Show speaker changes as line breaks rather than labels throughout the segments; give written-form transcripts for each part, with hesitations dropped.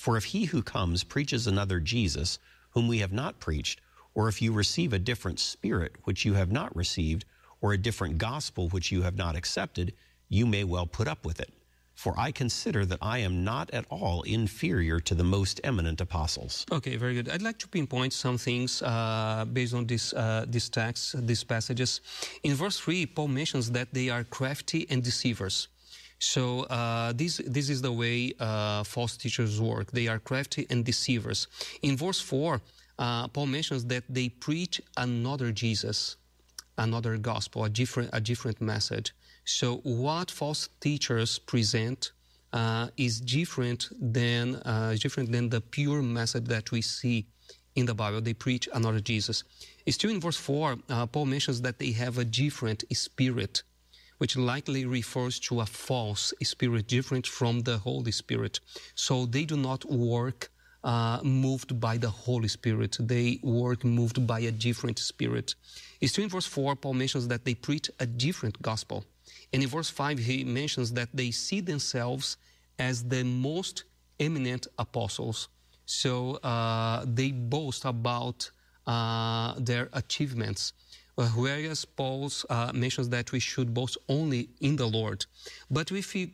For if he who comes preaches another Jesus, whom we have not preached, or if you receive a different spirit which you have not received, or a different gospel which you have not accepted, you may well put up with it. For I consider that I am not at all inferior to the most eminent apostles.
Okay, very good. I'd like to pinpoint some things based on this text, these passages. In verse 3, Paul mentions that they are crafty and deceivers. So this is the way false teachers work. They are crafty and deceivers. In verse 4, Paul mentions that they preach another Jesus, another gospel, a different message. So what false teachers present is different than the pure message that we see in the Bible. They preach another Jesus. Still in verse 4, Paul mentions that they have a different spirit, which likely refers to a false spirit, different from the Holy Spirit. So they do not work moved by the Holy Spirit. They work moved by a different spirit. Still in verse 4, Paul mentions that they preach a different gospel. And in verse 5, he mentions that they see themselves as the most eminent apostles. So they boast about their achievements. Whereas Paul mentions that we should boast only in the Lord. But if we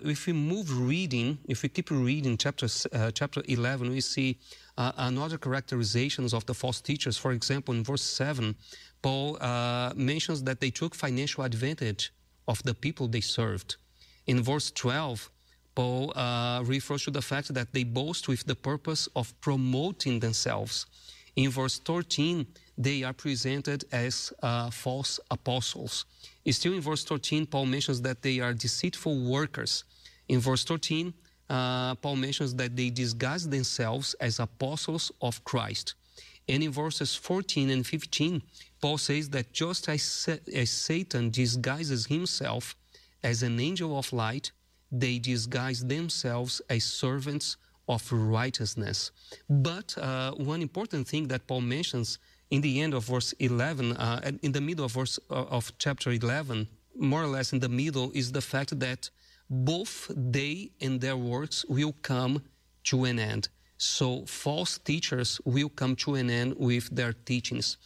keep reading chapter 11, we see another characterizations of the false teachers. For example, in verse 7, Paul mentions that they took financial advantage of the people they served. In verse 12, Paul refers to the fact that they boast with the purpose of promoting themselves. In verse 13, they are presented as false apostles. Still in verse 13, Paul mentions that they are deceitful workers. In verse 13, Paul mentions that they disguise themselves as apostles of Christ. And in verses 14 and 15, Paul says that just as Satan disguises himself as an angel of light, they disguise themselves as servants of righteousness. But one important thing that Paul mentions in the end of verse 11, in the middle of chapter 11, more or less in the middle, is the fact that both they and their works will come to an end. So false teachers will come to an end with their teachings.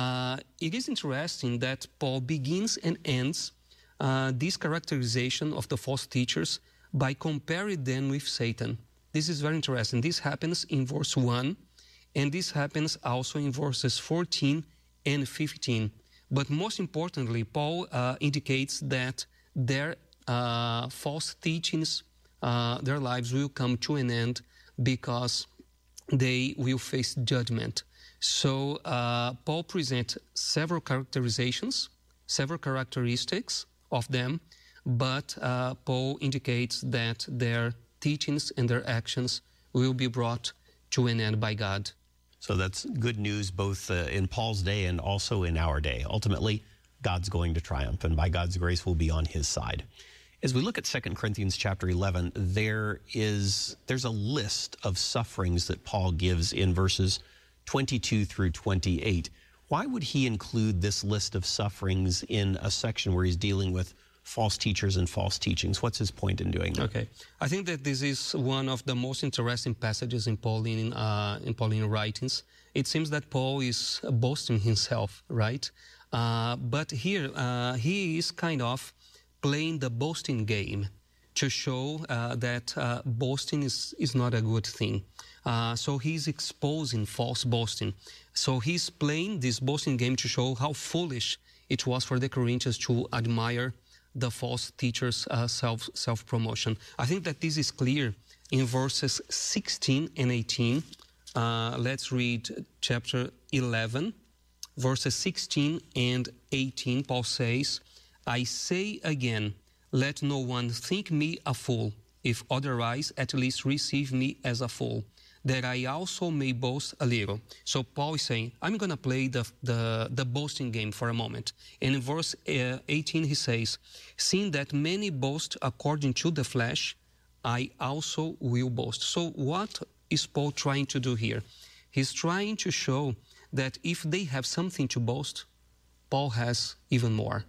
It is interesting that Paul begins and ends this characterization of the false teachers by comparing them with Satan. This is very interesting. This happens in verse 1, and this happens also in verses 14 and 15. But most importantly, Paul indicates that their false teachings, their lives will come to an end because they will face judgment. So Paul presents several characterizations, several characteristics of them, but Paul indicates that their teachings and their actions will be brought to an end by God.
So that's good news both in Paul's day and also in our day. Ultimately, God's going to triumph, and by God's grace, we'll be on his side. As we look at 2 Corinthians chapter 11, there's a list of sufferings that Paul gives in verses 22 through 28. Why would he include this list of sufferings in a section where he's dealing with false teachers and false teachings? What's his point in doing that?
Okay, I think that this is one of the most interesting passages in Pauline writings. It seems that Paul is boasting himself, right? But here he is kind of playing the boasting game to show that boasting is not a good thing. So he's exposing false boasting. So he's playing this boasting game to show how foolish it was for the Corinthians to admire the false teachers' self-promotion. I think that this is clear in verses 16 and 18. Let's read chapter 11, verses 16 and 18. Paul says, I say again, let no one think me a fool. If otherwise, at least receive me as a fool, that I also may boast a little. So Paul is saying, I'm going to play the boasting game for a moment. And in verse 18 he says, seeing that many boast according to the flesh, I also will boast. So what is Paul trying to do here? He's trying to show that if they have something to boast, Paul has even more.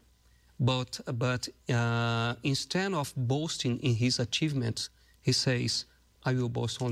But instead of boasting in his achievements, he says, I will boast only